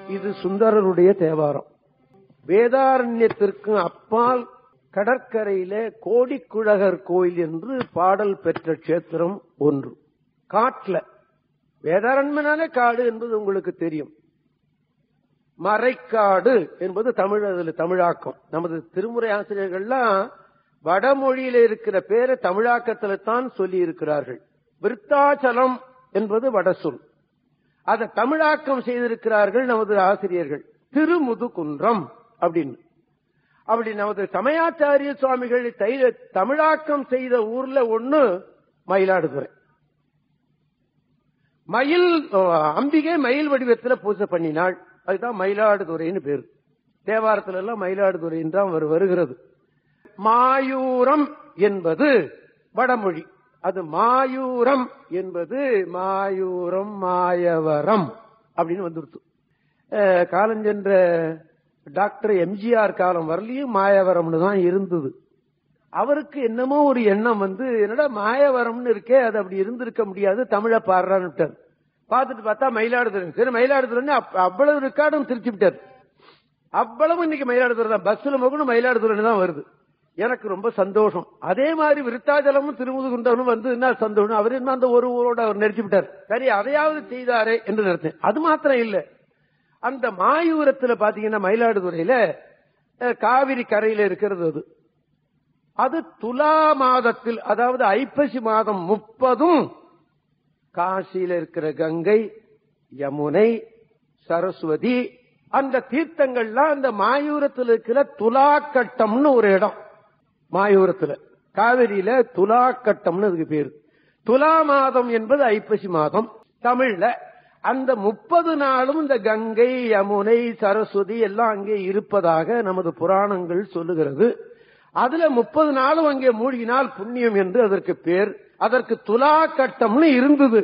இது சுந்தரருடைய தேவாரம். வேதாரண்யத்திற்கு அப்பால் கடற்கரையில கோடிக்குழகர் கோயில் என்று பாடல் பெற்ற கஷேத்திரம் ஒன்று. காட்டுல வேதாரண்யனான காடு என்பது உங்களுக்கு தெரியும். மறைக்காடு என்பது தமிழாக்கம். நமது திருமுறை ஆசிரியர்கள்லாம் வடமொழியில இருக்கிற பேரை தமிழாக்கத்தில் தான் சொல்லி இருக்கிறார்கள். விருத்தாச்சலம் என்பது வட சொல். அதை தமிழாக்கம் செய்திருக்கிறார்கள் நமது ஆசிரியர்கள். திருமுதுகுன்றம் அப்படின்னு. அப்படி நமது சமயாச்சாரிய சுவாமிகள் தமிழாக்கம் செய்த ஊர்ல ஒண்ணு மயிலாடுதுறை. அம்பிகை மயில் வடிவத்தில் பூஜை பண்ணினாள். அதுதான் மயிலாடுதுறைன்னு பேரு. தேவாரத்துல எல்லாம் மயிலாடுதுறைன்னு தான் வருகிறது. மாயூரம் என்பது வடமொழி. அது மாயூரம் என்பது மாயூரம் மாயவரம் அப்படின்னு வந்துருச்சு. காலஞ்சென்ற டாக்டர் எம்ஜிஆர் காலம் வரலையும் மாயவரம்னு தான் இருந்தது. அவருக்கு என்னமோ ஒரு எண்ணம் என்னடா மாயவரம்னு இருக்கே, அது அப்படி இருந்திருக்க முடியாது, தமிழை பாடுறான்னு பார்த்துட்டு பார்த்தா மயிலாடுதுறை. சரி, மயிலாடுதுறை அவ்வளவு ரெக்கார்டும் திருச்சி விட்டார். அவ்வளவு இன்னைக்கு மயிலாடுதுறை தான். பஸ்ல மகனும் மயிலாடுதுறை தான் வருது. எனக்கு ரொம்ப சந்தோஷம். அதே மாதிரி விருத்தாச்சலமும் திருமுதுகுன்றமும் என்ன சந்தோஷம். அவர் என்ன அந்த ஒரு ஊரோட அவர் நெரிச்சு விட்டார். சரி, அதையாவது செய்தாரே என்று நினைத்தேன். அது மாத்திரம் இல்ல, அந்த மாயூரத்துல பாத்தீங்கன்னா மயிலாடுதுறையில காவிரி கரையில இருக்கிறது. அது துலா மாதத்தில், அதாவது ஐப்பசி மாதம் 30 காசியில இருக்கிற கங்கை, யமுனை, சரஸ்வதி அந்த தீர்த்தங்கள்லாம் அந்த மாயூரத்தில் இருக்கிற துலாக்கட்டம்னு ஒரு இடம். மாயூரத்துல காவிரியில துலாக்கட்டம்னு அதுக்கு பேரு. துலா மாதம் என்பது ஐப்பசி மாதம் தமிழ்ல. அந்த 30 நாளும் இந்த கங்கை, யமுனை, சரஸ்வதி எல்லாம் அங்கே இருப்பதாக நமது புராணங்கள் சொல்லுகிறது. அதுல 30 நாளும் அங்கே மூழ்கினால் புண்ணியம் என்று அதற்கு பேர். அதற்கு துலா கட்டம்னு இருந்தது.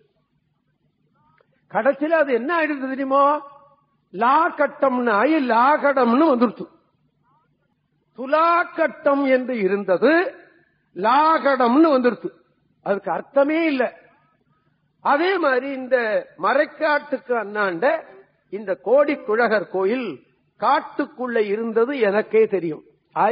கடைசியில் அது என்ன ஆயிடுது தெரியுமோ, லா கட்டம்னு ஆகி லாகடம்னு வந்துருச்சு. துலா கட்டம் என்று இருந்தது லாகடம்னு வந்துருச்சு. அதுக்கு அர்த்தமே இல்லை. அதே மாதிரி இந்த மறைக்காட்டுக்கு அண்ணாண்ட இந்த கோடிக்குழகர் கோயில் காட்டுக்குள்ள இருந்தது எனக்கே தெரியும்.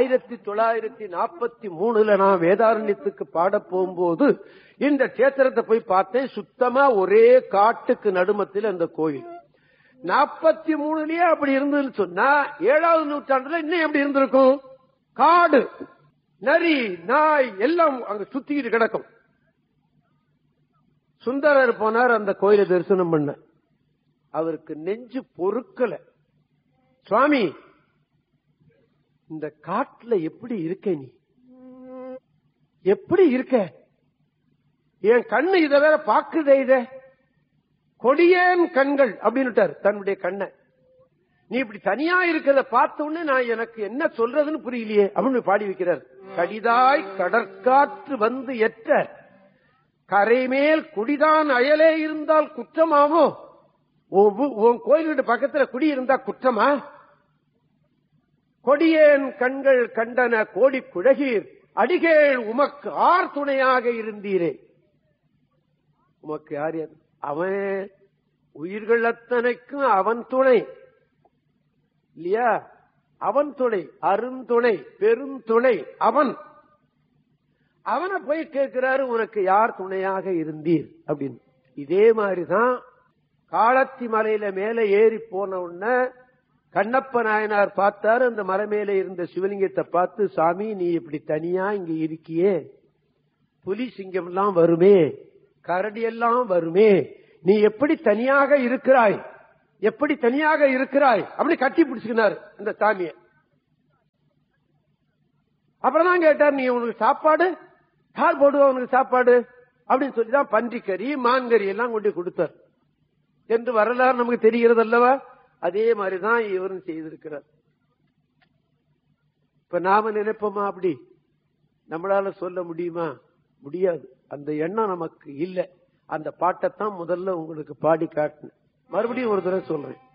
1943 நான் வேதாரண்யத்துக்கு பாட போகும்போது இந்த கஷேத்திரத்தை போய் பார்த்தேன். சுத்தமா ஒரே காட்டுக்கு நடுமத்தில் அந்த கோயில். 43லயே அப்படி இருந்ததுன்னு சொன்னா 7வது நூற்றாண்டுல இன்னும் எப்படி இருந்திருக்கும்? காடு, நரி, நாய் எல்லாம் அங்க சுத்திக்கிட்டு கிடக்கும். சுந்தரர் போனார் அந்த கோயிலை தரிசனம் பண்ண. அவருக்கு நெஞ்சு பொறுக்கல. சுவாமி, இந்த காட்டுல எப்படி இருக்க, நீ எப்படி இருக்க? என் கண்ணு இத வேற பாக்குதே, இத கொடியேன் கண்கள் அப்படின்னுட்டார் தன்னுடைய கண்ணை. நீ இப்படி தனியா இருக்கிறத பார்த்த உடனே நான் எனக்கு என்ன சொல்றதுன்னு புரியலையே அப்படின்னு பாடி வைக்கிறார். கடிதாய் கடற்காற்று வந்து எற்ற கரைமேல் குடிதான் அயலே இருந்தால் குற்றமாவோ? உன் கோயிலுடைய பக்கத்துல குடி இருந்தா குற்றமா? கொடியேன் கண்கள் கண்டன கோடி குழகீர் அடிகேள் உமக்கு ஆர் துணையாக இருந்தீரே. உமக்கு யார்? அவன் உயிர்கள் அத்தனைக்கும் அவன் துணை இல்லையா? அவன் துணை, அருந்துணை, பெருந்துணை அவன். அவனை போய் கேட்கிறாரு, உனக்கு யார் துணையாக இருந்தீர் அப்படின்னு. இதே மாதிரிதான் காளத்தி மலையில மேல ஏறி போன உடனே கண்ணப்ப நாயனார் பார்த்தாரு. அந்த மலை மேல இருந்த சிவலிங்கத்தை பார்த்து, சாமி நீ இப்படி தனியா இங்க இருக்கியே, புலி சிங்கம் எல்லாம் வருமே, கரடி எல்லாம் வருமே, நீ எப்படி தனியாக இருக்கிறாய், எப்படி தனியாக இருக்கிறாய் அப்படி கட்டி பிடிச்சுக்கினார் அந்த சாமியை. அப்புறம் தான் கேட்டார், நீ உனக்கு சாப்பாடு யார் போடுவா, உனக்கு சாப்பாடு அப்படின்னு சொல்லிதான் பன்றிக்கறி மான்கறி எல்லாம் கொண்டு கொடுத்தார் என்று வரலாறு நமக்கு தெரிகிறது அல்லவா? அதே மாதிரிதான் இவரும் செய்திருக்கிறார். இப்ப நாம நினைப்போமா அப்படி? நம்மளால சொல்ல முடியுமா? முடியாது. அந்த எண்ணம் நமக்கு இல்லை. அந்த பாட்டைத்தான் முதல்ல உங்களுக்கு பாடி காட்டினேன். மறுபடியும் ஒரு தடவை சொல்றேன்.